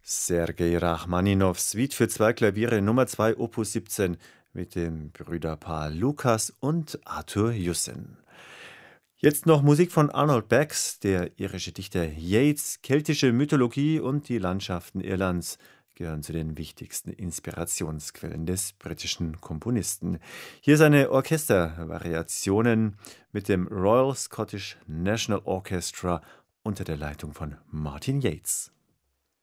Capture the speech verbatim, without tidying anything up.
Sergei Rachmaninow, Suite für zwei Klaviere Nummer zwei, Opus siebzehn mit dem Brüderpaar Lukas und Arthur Jussen. Jetzt noch Musik von Arnold Bax, der irische Dichter Yeats, keltische Mythologie und die Landschaften Irlands gehören zu den wichtigsten Inspirationsquellen des britischen Komponisten. Hier seine Orchestervariationen mit dem Royal Scottish National Orchestra unter der Leitung von Martin Yates.